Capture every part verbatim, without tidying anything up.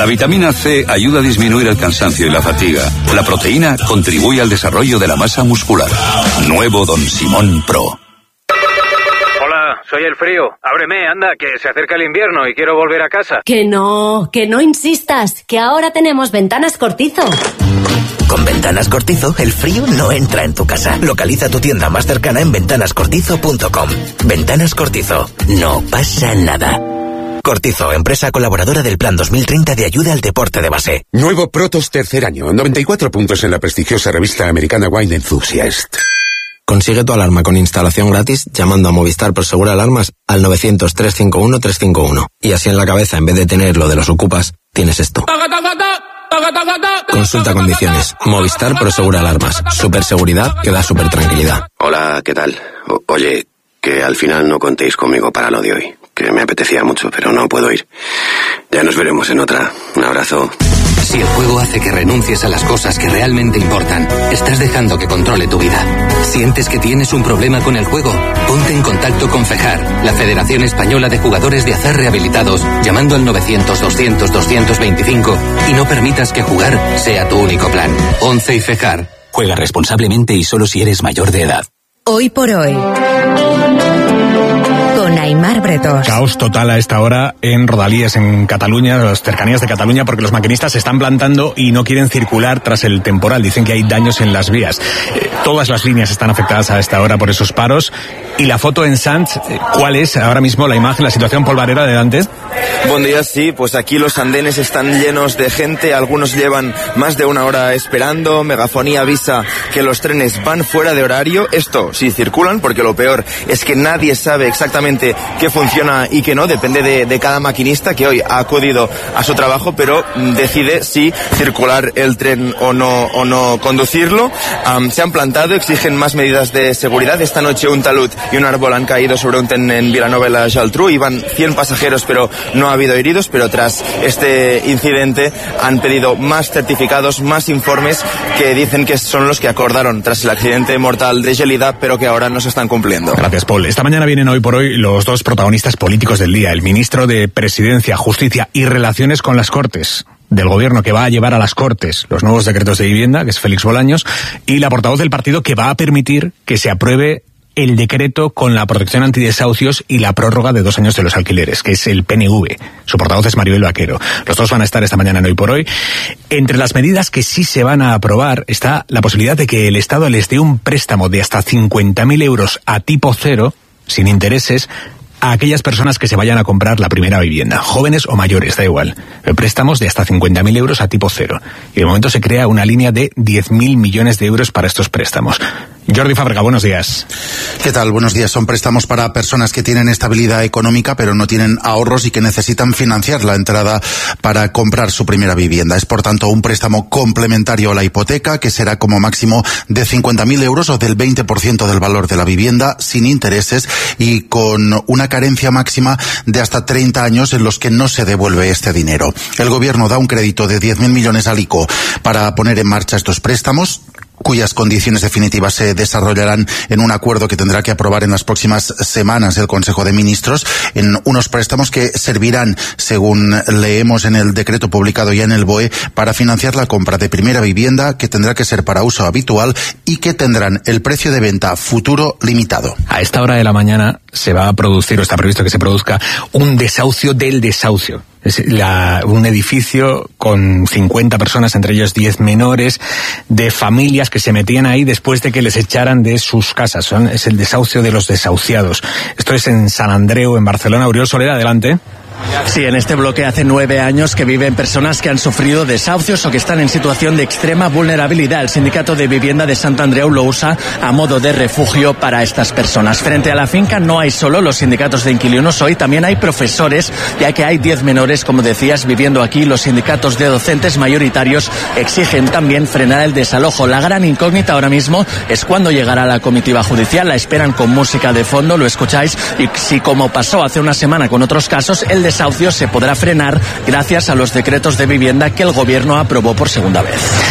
La vitamina C ayuda a disminuir el cansancio y la fatiga. La proteína contribuye al desarrollo de la masa muscular. Nuevo Don Simón Pro. Soy el frío. Ábreme, anda, que se acerca el invierno y quiero volver a casa. Que no, que no insistas, que ahora tenemos Ventanas Cortizo. Con Ventanas Cortizo, el frío no entra en tu casa. Localiza tu tienda más cercana en ventanas cortizo punto com. Ventanas Cortizo, no pasa nada. Cortizo, empresa colaboradora del Plan dos mil treinta de ayuda al deporte de base. Nuevo Protos tercer año, noventa y cuatro puntos en la prestigiosa revista americana Wine Enthusiast. Consigue tu alarma con instalación gratis llamando a Movistar Prosegur Alarmas al novecientos, trescientos cincuenta y uno, trescientos cincuenta y uno. Y así en la cabeza, en vez de tener lo de los ocupas, tienes esto. Consulta condiciones. Movistar Prosegur Alarmas. Super seguridad que da super tranquilidad. Hola, ¿qué tal? O- oye, que al final no contéis conmigo para lo de hoy. Que me apetecía mucho, pero no puedo ir. Ya nos veremos en otra. Un abrazo. Si el juego hace que renuncies a las cosas que realmente importan, estás dejando que controle tu vida. ¿Sientes que tienes un problema con el juego? Ponte en contacto con FEJAR, la Federación Española de Jugadores de Azar Rehabilitados, llamando al novecientos, doscientos, doscientos veinticinco y no permitas que jugar sea tu único plan. once y FEJAR. Juega responsablemente y solo si eres mayor de edad. Hoy por hoy. Con Aimar Bretos. Caos total a esta hora en Rodalies, en Cataluña, las cercanías de Cataluña, porque los maquinistas se están plantando y no quieren circular tras el temporal. Dicen que hay daños en las vías. Eh, todas las líneas están afectadas a esta hora por esos paros. Y la foto en Sants, eh, ¿cuál es ahora mismo la imagen, la situación polvarera adelante? Buen día, sí, pues aquí los andenes están llenos de gente, algunos llevan más de una hora esperando, megafonía avisa que los trenes van fuera de horario, esto sí circulan, porque lo peor es que nadie sabe exactamente qué funciona y qué no, depende de, de cada maquinista que hoy ha acudido a su trabajo, pero decide si circular el tren o no, o no conducirlo. Um, se han plantado, exigen más medidas de seguridad. Esta noche un talud y un árbol han caído sobre un tren en Vilanova i la Geltrú, iban cien pasajeros, pero no ha habido heridos, pero tras este incidente han pedido más certificados, más informes que dicen que son los que acordaron tras el accidente mortal de Gelida, pero que ahora no se están cumpliendo. Gracias, Paul. Esta mañana vienen hoy por hoy los dos protagonistas políticos del día, el ministro de Presidencia, Justicia y Relaciones con las Cortes del Gobierno, que va a llevar a las Cortes los nuevos decretos de vivienda, que es Félix Bolaños, y la portavoz del partido que va a permitir que se apruebe el decreto con la protección antidesahucios y la prórroga de dos años de los alquileres, que es el P N V. Su portavoz es Maribel Vaquero. Los dos van a estar esta mañana en Hoy por Hoy. Entre las medidas que sí se van a aprobar está la posibilidad de que el Estado les dé un préstamo de hasta cincuenta mil euros a tipo cero, sin intereses, a aquellas personas que se vayan a comprar la primera vivienda, jóvenes o mayores, da igual. Préstamos de hasta cincuenta mil euros a tipo cero. Y de momento se crea una línea de diez mil millones de euros para estos préstamos. Jordi Fábrega, buenos días. ¿Qué tal? Buenos días. Son préstamos para personas que tienen estabilidad económica pero no tienen ahorros y que necesitan financiar la entrada para comprar su primera vivienda. Es por tanto un préstamo complementario a la hipoteca que será como máximo de cincuenta mil euros o del veinte por ciento del valor de la vivienda sin intereses y con una carencia máxima de hasta treinta años en los que no se devuelve este dinero. El gobierno da un crédito de diez mil millones al I C O para poner en marcha estos préstamos, cuyas condiciones definitivas se desarrollarán en un acuerdo que tendrá que aprobar en las próximas semanas el Consejo de Ministros, en unos préstamos que servirán, según leemos en el decreto publicado ya en el B O E, para financiar la compra de primera vivienda, que tendrá que ser para uso habitual y que tendrán el precio de venta futuro limitado. A esta hora de la mañana se va a producir, o está previsto que se produzca, un desahucio del desahucio. Es la, un edificio con cincuenta personas, entre ellos diez menores, de familias que se metían ahí después de que les echaran de sus casas. Son, es el desahucio de los desahuciados. Esto es en Sant Andreu, en Barcelona. Oriol Soler, adelante. Sí, en este bloque hace nueve años que viven personas que han sufrido desahucios o que están en situación de extrema vulnerabilidad. El sindicato de vivienda de Sant Andreu lo usa a modo de refugio para estas personas. Frente a la finca no hay solo los sindicatos de inquilinos hoy, también hay profesores, ya que hay diez menores, como decías, viviendo aquí. Los sindicatos de docentes mayoritarios exigen también frenar el desalojo. La gran incógnita ahora mismo es cuándo llegará la comitiva judicial. La esperan con música de fondo, lo escucháis, y si, como pasó hace una semana con otros casos, el desahucio se podrá frenar gracias a los decretos de vivienda que el gobierno aprobó por segunda vez.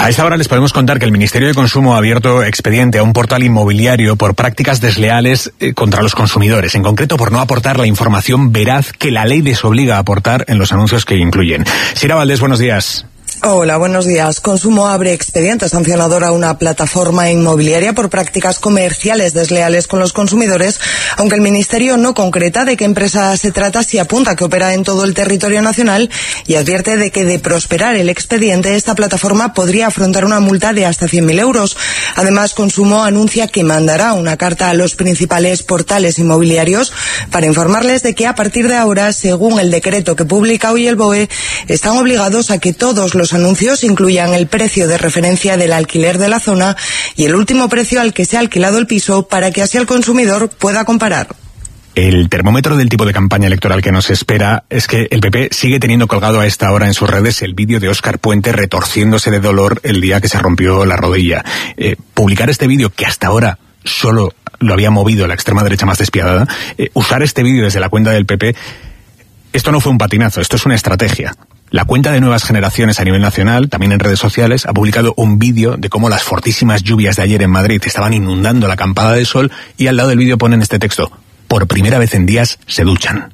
A esta hora les podemos contar que el Ministerio de Consumo ha abierto expediente a un portal inmobiliario por prácticas desleales eh, contra los consumidores, en concreto por no aportar la información veraz que la ley les obliga a aportar en los anuncios que incluyen. Sira Valdés, buenos días. Hola, buenos días. Consumo abre expediente sancionador a una plataforma inmobiliaria por prácticas comerciales desleales con los consumidores, aunque el Ministerio no concreta de qué empresa se trata, si apunta que opera en todo el territorio nacional y advierte de que de prosperar el expediente, esta plataforma podría afrontar una multa de hasta cien mil euros. Además, Consumo anuncia que mandará una carta a los principales portales inmobiliarios para informarles de que a partir de ahora, según el decreto que publica hoy el B O E, están obligados a que todos los anuncios incluyan el precio de referencia del alquiler de la zona y el último precio al que se ha alquilado el piso, para que así el consumidor pueda comparar. El termómetro del tipo de campaña electoral que nos espera es que el P P sigue teniendo colgado a esta hora en sus redes el vídeo de Óscar Puente retorciéndose de dolor el día que se rompió la rodilla. Eh, publicar este vídeo, que hasta ahora solo lo había movido la extrema derecha más despiadada, eh, usar este vídeo desde la cuenta del P P, esto no fue un patinazo, esto es una estrategia. La cuenta de Nuevas Generaciones a nivel nacional, también en redes sociales, ha publicado un vídeo de cómo las fortísimas lluvias de ayer en Madrid estaban inundando la acampada de sol, y al lado del vídeo ponen este texto: por primera vez en días se duchan.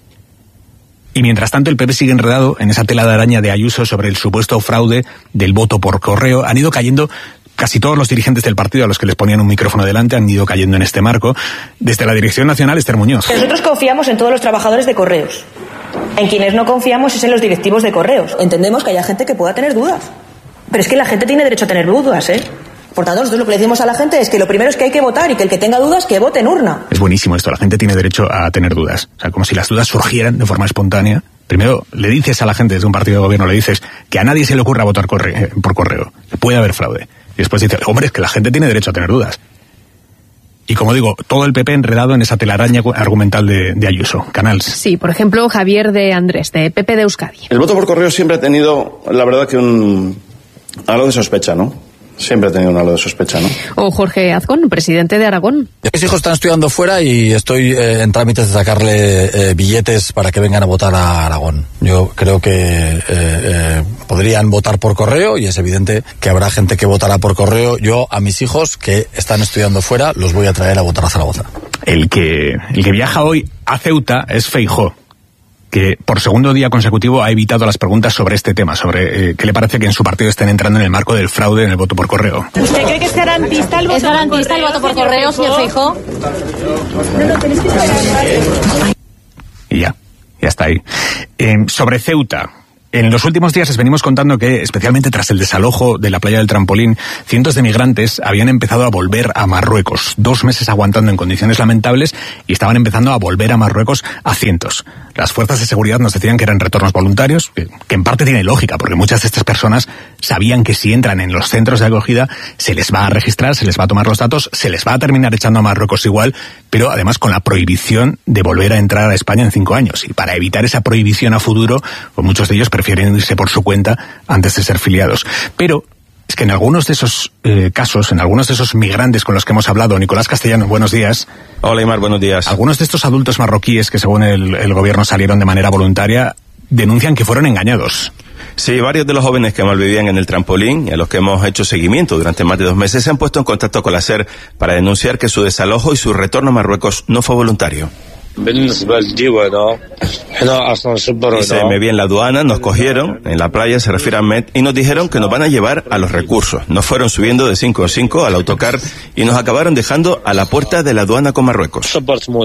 Y mientras tanto el P P sigue enredado en esa tela de araña de Ayuso sobre el supuesto fraude del voto por correo. Han ido cayendo casi todos los dirigentes del partido a los que les ponían un micrófono delante, han ido cayendo en este marco. Desde la Dirección Nacional, Esther Muñoz. Nosotros confiamos en todos los trabajadores de Correos. En quienes no confiamos es en los directivos de Correos. Entendemos que haya gente que pueda tener dudas, pero es que la gente tiene derecho a tener dudas, ¿eh? Por tanto, nosotros lo que le decimos a la gente es que lo primero es que hay que votar, y que el que tenga dudas, que vote en urna. Es buenísimo esto, la gente tiene derecho a tener dudas. O sea, como si las dudas surgieran de forma espontánea. Primero, le dices a la gente desde un partido de gobierno, le dices que a nadie se le ocurra votar corre- por correo, que puede haber fraude. Y después dices, hombre, es que la gente tiene derecho a tener dudas. Y como digo, todo el P P enredado en esa telaraña argumental de, de Ayuso. Canals. Sí, por ejemplo, Javier de Andrés, de P P de Euskadi. El voto por correo siempre ha tenido, la verdad, que un halo de sospecha, ¿no? Siempre ha tenido un halo de sospecha, ¿no? O Jorge Azcón, presidente de Aragón. Mis hijos están estudiando fuera y estoy eh, en trámites de sacarle eh, billetes para que vengan a votar a Aragón. Yo creo que eh, eh, podrían votar por correo, y es evidente que habrá gente que votará por correo. Yo a mis hijos que están estudiando fuera los voy a traer a votar a Zaragoza. El que, el que viaja hoy a Ceuta es Feijóo, que por segundo día consecutivo ha evitado las preguntas sobre este tema, sobre eh, qué le parece que en su partido estén entrando en el marco del fraude en el voto por correo. ¿Usted cree que es garantista el voto, ¿Es garantista el voto por correo, señor Feijóo? Y ya, ya está ahí. Eh, sobre Ceuta. En los últimos días les venimos contando que, especialmente tras el desalojo de la playa del Trampolín, cientos de migrantes habían empezado a volver a Marruecos. Dos meses aguantando en condiciones lamentables, y estaban empezando a volver a Marruecos a cientos. Las fuerzas de seguridad nos decían que eran retornos voluntarios, que, que en parte tiene lógica, porque muchas de estas personas sabían que si entran en los centros de acogida se les va a registrar, se les va a tomar los datos, se les va a terminar echando a Marruecos igual, pero además con la prohibición de volver a entrar a España en cinco años. Y para evitar esa prohibición a futuro, pues muchos de ellos prefieren irse por su cuenta antes de ser filiados. Pero es que en algunos de esos eh, casos, en algunos de esos migrantes con los que hemos hablado, Nicolás Castellano, buenos días. Hola, Imar, buenos días. Algunos de estos adultos marroquíes que según el, el gobierno salieron de manera voluntaria, denuncian que fueron engañados. Sí, varios de los jóvenes que malvivían en el Trampolín, y a los que hemos hecho seguimiento durante más de dos meses, se han puesto en contacto con la SER para denunciar que su desalojo y su retorno a Marruecos no fue voluntario. Dice, me vi en la aduana, nos cogieron, en la playa, se refiere a Met, y nos dijeron que nos van a llevar a los recursos. Nos fueron subiendo de cinco en cinco al autocar y nos acabaron dejando a la puerta de la aduana con Marruecos.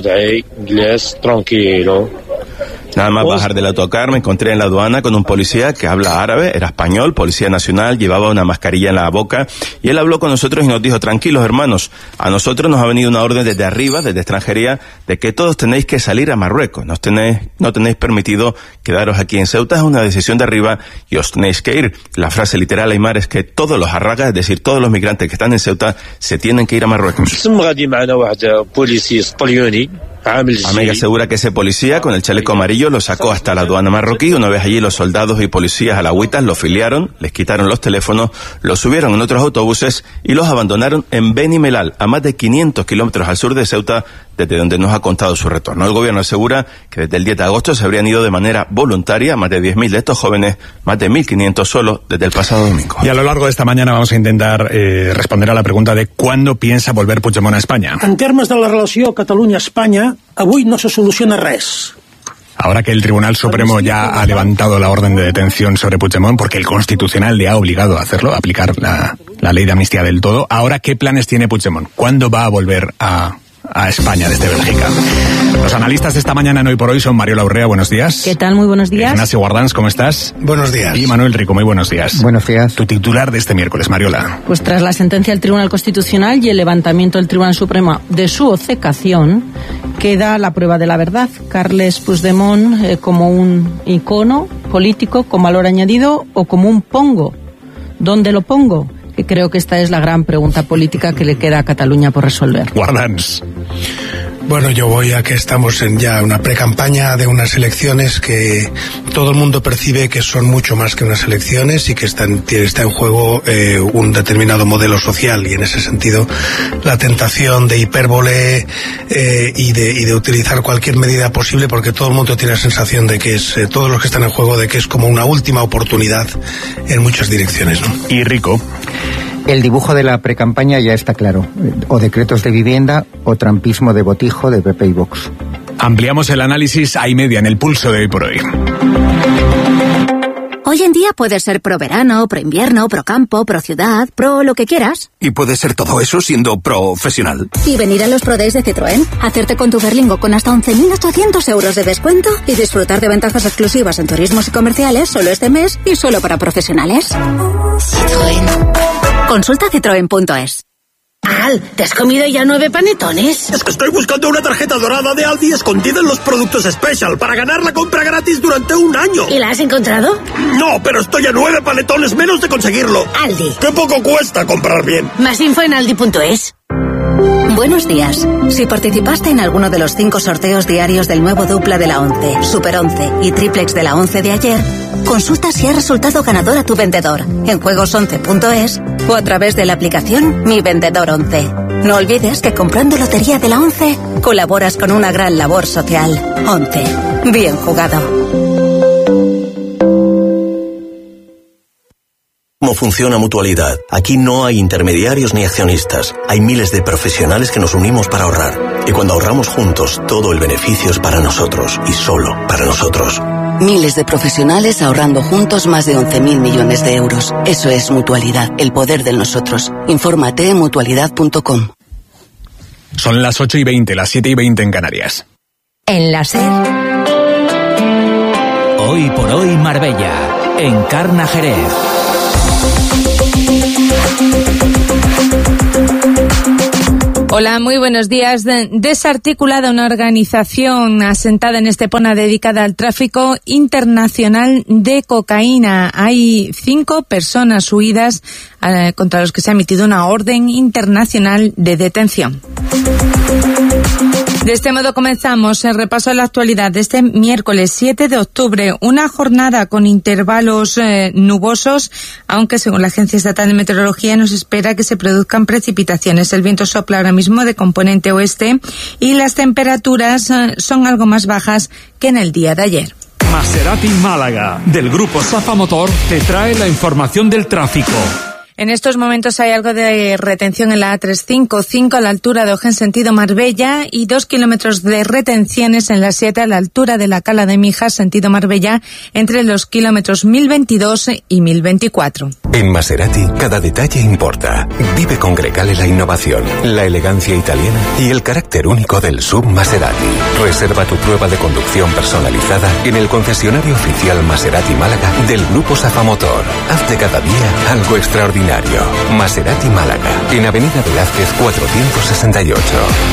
Nada más bajar del autocar me encontré en la aduana con un policía que habla árabe, era español, policía nacional, llevaba una mascarilla en la boca, y él habló con nosotros y nos dijo, tranquilos hermanos, a nosotros nos ha venido una orden desde arriba, desde extranjería, de que todos tenéis que salir a Marruecos, no tenéis, no tenéis permitido quedaros aquí en Ceuta, es una decisión de arriba y os tenéis que ir. La frase literal, Aymar, es que todos los arragas, es decir, todos los migrantes que están en Ceuta, se tienen que ir a Marruecos. Amiga asegura que ese policía con el chaleco amarillo lo sacó hasta la aduana marroquí. Una vez allí, los soldados y policías alagüitas lo filiaron, les quitaron los teléfonos, los subieron en otros autobuses y los abandonaron en Beni Mellal, a más de quinientos kilómetros al sur de Ceuta, desde donde nos ha contado su retorno. El gobierno asegura que desde el diez de agosto se habrían ido de manera voluntaria más de diez mil de estos jóvenes, más de mil quinientos solo desde el pasado domingo. Y a lo largo de esta mañana vamos a intentar eh, responder a la pregunta de ¿cuándo piensa volver Puigdemont a España? En termes de la relació Catalunya-Espanya, avui no se soluciona res. Ahora que el Tribunal Supremo ya ha levantado la orden de detención sobre Puigdemont, porque el Constitucional le ha obligado a hacerlo, a aplicar la, la ley de amnistía del todo, ahora ¿qué planes tiene Puigdemont? ¿Cuándo va a volver a, a España desde Bélgica? Los analistas de esta mañana en Hoy por Hoy son Mariola Urrea, buenos días. ¿Qué tal? Muy buenos días. Ignacio Guardans, ¿cómo estás? Buenos días. Y Manuel Rico, muy buenos días. Buenos días. Tu titular de este miércoles, Mariola. Pues tras la sentencia del Tribunal Constitucional y el levantamiento del Tribunal Supremo de su obcecación, queda la prueba de la verdad. Carles Puigdemont eh, como un icono político con valor añadido o como un pongo. ¿Dónde lo pongo? Que creo que esta es la gran pregunta política que le queda a Cataluña por resolver. Guardans. Bueno, yo voy a que estamos en ya una precampaña de unas elecciones que todo el mundo percibe que son mucho más que unas elecciones y que están, está en juego eh, un determinado modelo social, y en ese sentido la tentación de hipérbole eh, y, de, y de utilizar cualquier medida posible, porque todo el mundo tiene la sensación de que es, eh, todos los que están en juego, de que es como una última oportunidad en muchas direcciones, ¿no? Y Rico. El dibujo de la precampaña ya está claro. O decretos de vivienda o trampismo de botijo de P P y Vox. Ampliamos el análisis a y media en el pulso de Hoy por Hoy. Hoy en día puedes ser pro verano, pro invierno, pro campo, pro ciudad, pro lo que quieras. Y puedes ser todo eso siendo profesional. Y venir a los Pro Days de Citroën, hacerte con tu Berlingo con hasta once mil ochocientos euros de descuento y disfrutar de ventajas exclusivas en turismos y comerciales solo este mes y solo para profesionales. Citroën. Consulta citroen punto es. Al, ¿te has comido ya nueve panetones? Es que estoy buscando una tarjeta dorada de Aldi escondida en los productos Special para ganar la compra gratis durante un año. ¿Y la has encontrado? No, pero estoy a nueve panetones menos de conseguirlo. Aldi. ¡Qué poco cuesta comprar bien! Más info en aldi punto es. Buenos días. Si participaste en alguno de los cinco sorteos diarios del nuevo dupla de la once, Super once y triplex de la once de ayer, consulta si ha resultado ganador a tu vendedor en juegos once punto es o a través de la aplicación Mi Vendedor once. No olvides que comprando Lotería de la once colaboras con una gran labor social. once. Bien jugado. ¿Cómo funciona Mutualidad? Aquí no hay intermediarios ni accionistas. Hay miles de profesionales que nos unimos para ahorrar. Y cuando ahorramos juntos, todo el beneficio es para nosotros y solo para nosotros. Miles de profesionales ahorrando juntos más de once mil millones de euros. Eso es Mutualidad, el poder del nosotros. Infórmate en mutualidad punto com. Son las ocho y veinte, las siete y veinte en Canarias. En la SER. Hoy por Hoy Marbella, Encarna Jerez. Hola, muy buenos días. Desarticulada una organización asentada en Estepona dedicada al tráfico internacional de cocaína. Hay cinco personas huidas eh, contra los que se ha emitido una orden internacional de detención. De este modo comenzamos el repaso de la actualidad de este miércoles siete de octubre, una jornada con intervalos eh, nubosos, aunque según la Agencia Estatal de Meteorología nos espera que se produzcan precipitaciones. El viento sopla ahora mismo de componente oeste y las temperaturas eh, son algo más bajas que en el día de ayer. Maserati Málaga, del grupo Safa Motor, te trae la información del tráfico. En estos momentos hay algo de retención en la A trescientos cincuenta y cinco a la altura de Ojén sentido Marbella y dos kilómetros de retenciones en la siete a la altura de la Cala de Mijas sentido Marbella entre los kilómetros mil veintidós y mil veinticuatro. En Maserati cada detalle importa. Vive con Grecale la innovación, la elegancia italiana y el carácter único del sub Maserati. Reserva tu prueba de conducción personalizada en el concesionario oficial Maserati Málaga del grupo Safa Motor. Haz de cada día algo extraordinario. Maserati Málaga, en Avenida Velázquez cuatrocientos sesenta y ocho.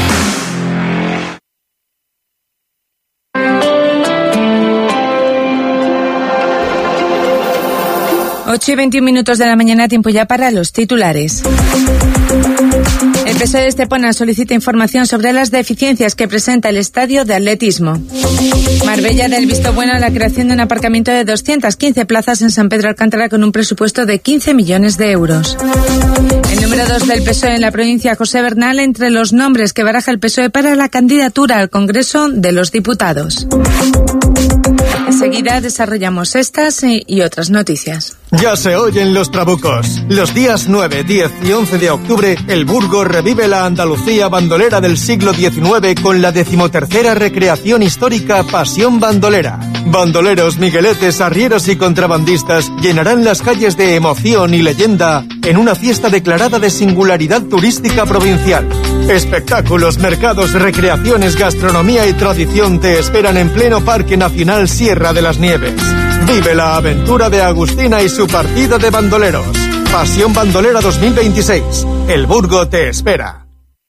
ocho y veintiún minutos de la mañana, tiempo ya para los titulares. El P S O E de Estepona solicita información sobre las deficiencias que presenta el estadio de atletismo. Marbella da el visto bueno a la creación de un aparcamiento de doscientas quince plazas en San Pedro Alcántara con un presupuesto de quince millones de euros. El número número dos del P S O E en la provincia, José Bernal, entre los nombres que baraja el P S O E para la candidatura al Congreso de los Diputados. Enseguida desarrollamos estas y otras noticias. Ya se oyen los trabucos. Los días nueve, diez y once de octubre, el Burgo revive la Andalucía bandolera del siglo diecinueve con la decimotercera recreación histórica Pasión Bandolera. Bandoleros, migueletes, arrieros y contrabandistas llenarán las calles de emoción y leyenda en una fiesta declarada de singularidad turística provincial. Espectáculos, mercados, recreaciones, gastronomía y tradición te esperan en pleno Parque Nacional Sierra de las Nieves. Vive la aventura de Agustina y su partida de bandoleros. Pasión Bandolera dos mil veintiséis. El Burgo te espera.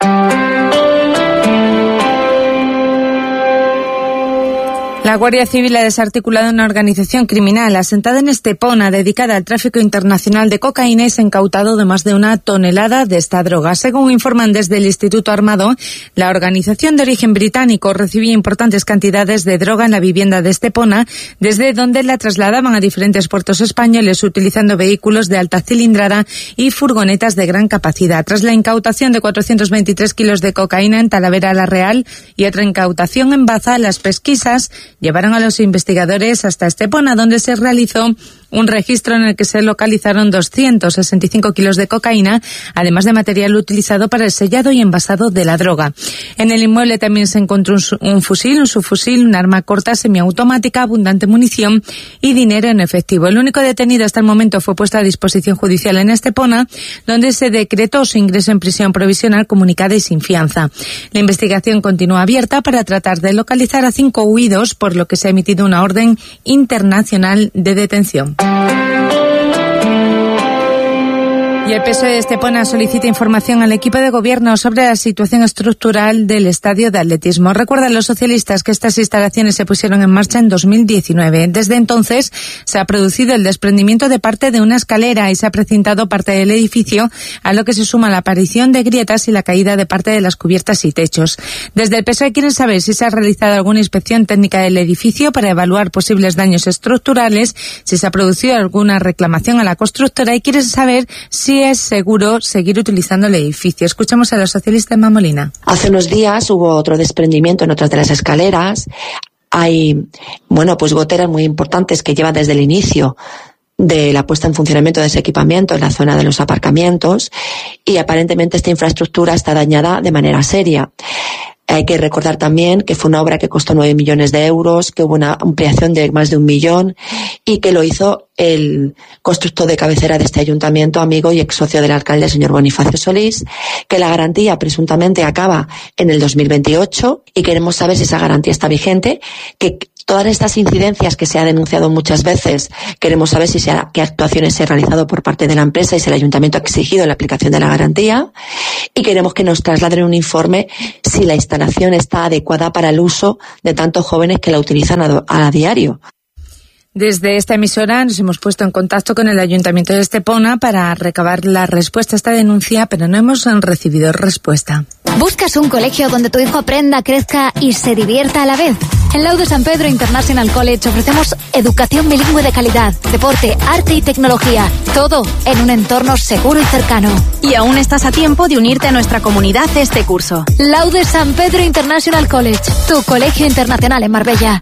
La Guardia Civil ha desarticulado una organización criminal asentada en Estepona dedicada al tráfico internacional de cocaína y se ha incautado de más de una tonelada de esta droga. Según informan desde el Instituto Armado, la organización de origen británico recibía importantes cantidades de droga en la vivienda de Estepona, desde donde la trasladaban a diferentes puertos españoles utilizando vehículos de alta cilindrada y furgonetas de gran capacidad. Tras la incautación de cuatrocientos veintitrés kilos de cocaína en Talavera la Real y otra incautación en Baza, las pesquisas llevaron a los investigadores hasta Estepona, donde se realizó un registro en el que se localizaron doscientos sesenta y cinco kilos de cocaína, además de material utilizado para el sellado y envasado de la droga. En el inmueble también se encontró un, un fusil, un subfusil, un arma corta semiautomática, abundante munición y dinero en efectivo. El único detenido hasta el momento fue puesto a disposición judicial en Estepona, donde se decretó su ingreso en prisión provisional comunicada y sin fianza. La investigación continúa abierta para tratar de localizar a cinco huidos, por lo que se ha emitido una orden internacional de detención. Y el P S O E de Estepona solicita información al equipo de gobierno sobre la situación estructural del estadio de atletismo. Recuerdan los socialistas que estas instalaciones se pusieron en marcha en dos mil diecinueve. Desde entonces se ha producido el desprendimiento de parte de una escalera y se ha precintado parte del edificio, a lo que se suma la aparición de grietas y la caída de parte de las cubiertas y techos. Desde el P S O E quieren saber si se ha realizado alguna inspección técnica del edificio para evaluar posibles daños estructurales, si se ha producido alguna reclamación a la constructora y quieren saber si es seguro seguir utilizando el edificio. Escuchamos a la socialista Emma Molina. Hace unos días hubo otro desprendimiento en otras de las escaleras. Hay, bueno, pues goteras muy importantes que llevan desde el inicio de la puesta en funcionamiento de ese equipamiento en la zona de los aparcamientos y aparentemente esta infraestructura está dañada de manera seria. Hay que recordar también que fue una obra que costó nueve millones de euros, que hubo una ampliación de más de un millón y que lo hizo el constructor de cabecera de este ayuntamiento, amigo y ex socio del alcalde, el señor Bonifacio Solís, que la garantía presuntamente acaba en el dos mil veintiocho y queremos saber si esa garantía está vigente, que todas estas incidencias que se ha denunciado muchas veces, queremos saber si se ha, qué actuaciones se han realizado por parte de la empresa y si el ayuntamiento ha exigido la aplicación de la garantía y queremos que nos trasladen un informe si la instalación está adecuada para el uso de tantos jóvenes que la utilizan a, a diario. Desde esta emisora nos hemos puesto en contacto con el Ayuntamiento de Estepona para recabar la respuesta a esta denuncia, pero no hemos recibido respuesta. ¿Buscas un colegio donde tu hijo aprenda, crezca y se divierta a la vez? En Laude San Pedro International College ofrecemos educación bilingüe de calidad, deporte, arte y tecnología, todo en un entorno seguro y cercano. Y aún estás a tiempo de unirte a nuestra comunidad este curso. Laude San Pedro International College, tu colegio internacional en Marbella.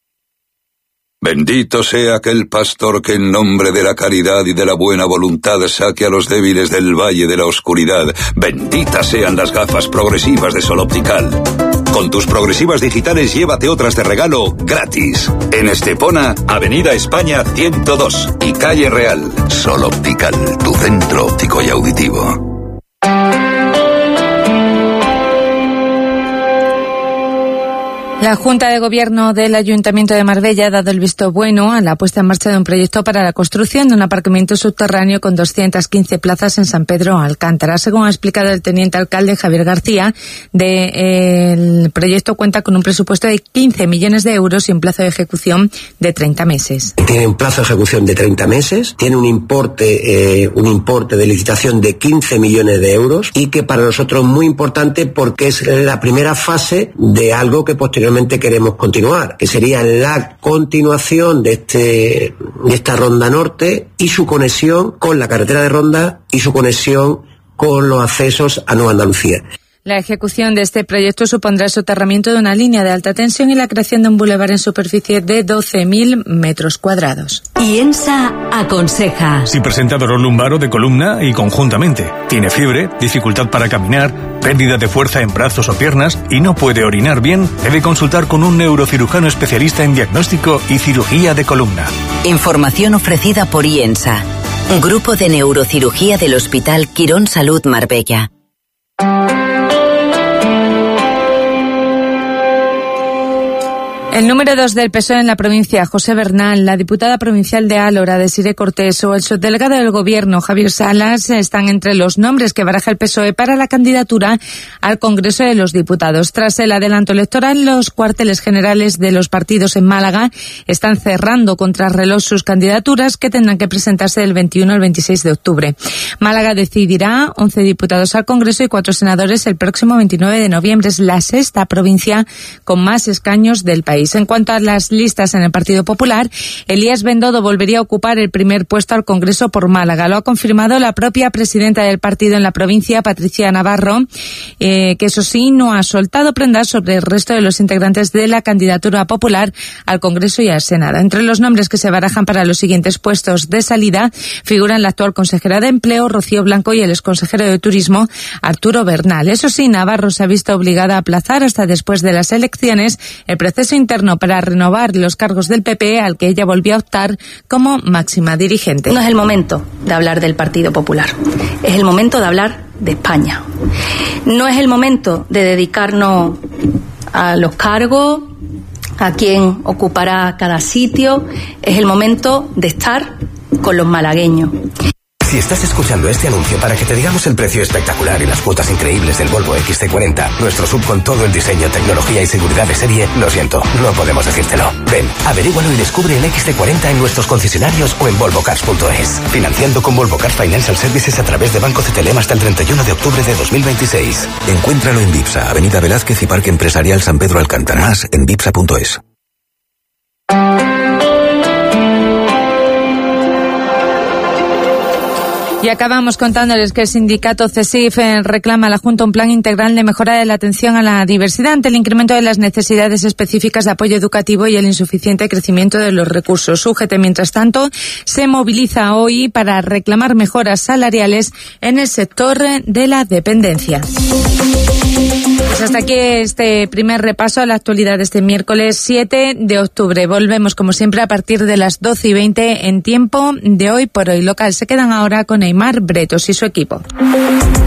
Bendito sea aquel pastor que en nombre de la caridad y de la buena voluntad saque a los débiles del valle de la oscuridad. Benditas sean las gafas progresivas de Sol Optical. Con tus progresivas digitales llévate otras de regalo gratis. En Estepona, Avenida España ciento dos y Calle Real. Sol Optical, tu centro óptico y auditivo. La Junta de Gobierno del Ayuntamiento de Marbella ha dado el visto bueno a la puesta en marcha de un proyecto para la construcción de un aparcamiento subterráneo con doscientas quince plazas en San Pedro Alcántara. Según ha explicado el teniente alcalde Javier García, de, eh, el proyecto cuenta con un presupuesto de quince millones de euros y un plazo de ejecución de treinta meses. Tiene un plazo de ejecución de treinta meses, tiene un importe, eh, un importe de licitación de quince millones de euros y que para nosotros es muy importante porque es la primera fase de algo que posteriormente queremos continuar, que sería la continuación de este de esta ronda norte y su conexión con la carretera de Ronda y su conexión con los accesos a Nueva Andalucía. La ejecución de este proyecto supondrá el soterramiento de una línea de alta tensión y la creación de un bulevar en superficie de doce mil metros cuadrados. IENSA aconseja. Si presenta dolor lumbar o de columna y conjuntamente, tiene fiebre, dificultad para caminar, pérdida de fuerza en brazos o piernas y no puede orinar bien, debe consultar con un neurocirujano especialista en diagnóstico y cirugía de columna. Información ofrecida por IENSA, un grupo de neurocirugía del Hospital Quirón Salud Marbella. El número dos del P S O E en la provincia, José Bernal, la diputada provincial de Álora, Desiré Cortés, o el subdelegado del Gobierno, Javier Salas, están entre los nombres que baraja el P S O E para la candidatura al Congreso de los Diputados. Tras el adelanto electoral, los cuarteles generales de los partidos en Málaga están cerrando contra reloj sus candidaturas, que tendrán que presentarse del veintiuno al veintiséis de octubre. Málaga decidirá once diputados al Congreso y cuatro senadores el próximo veintinueve de noviembre. Es la sexta provincia con más escaños del país. En cuanto a las listas en el Partido Popular, Elías Bendodo volvería a ocupar el primer puesto al Congreso por Málaga. Lo ha confirmado la propia presidenta del partido en la provincia, Patricia Navarro, eh, que eso sí no ha soltado prendas sobre el resto de los integrantes de la candidatura popular al Congreso y al Senado. Entre los nombres que se barajan para los siguientes puestos de salida figuran la actual consejera de Empleo, Rocío Blanco, y el exconsejero de Turismo, Arturo Bernal. Eso sí, Navarro se ha visto obligada a aplazar hasta después de las elecciones el proceso interno para renovar los cargos del P P, al que ella volvió a optar como máxima dirigente. No es el momento de hablar del Partido Popular, es el momento de hablar de España. No es el momento de dedicarnos a los cargos, a quién ocupará cada sitio, es el momento de estar con los malagueños. Si estás escuchando este anuncio para que te digamos el precio espectacular y las cuotas increíbles del Volvo X C cuarenta, nuestro sub con todo el diseño, tecnología y seguridad de serie, lo siento, no podemos decírtelo. Ven, averígualo y descubre el X C cuarenta en nuestros concesionarios o en volvo cars punto es. Financiando con Volvo Cars Financial Services a través de Banco C T L M hasta el treinta y uno de octubre de dos mil veintiséis. Encuéntralo en Vipsa, Avenida Velázquez y Parque Empresarial San Pedro Alcántara. Más en vipsa punto es. Y acabamos contándoles que el sindicato CESIF reclama a la Junta un plan integral de mejora de la atención a la diversidad ante el incremento de las necesidades específicas de apoyo educativo y el insuficiente crecimiento de los recursos. U G T, mientras tanto, se moviliza hoy para reclamar mejoras salariales en el sector de la dependencia. Pues hasta aquí este primer repaso a la actualidad de este miércoles siete de octubre. Volvemos, como siempre, a partir de las doce y veinte en Tiempo de Hoy por Hoy Local. Se quedan ahora con Aimar Bretos y su equipo.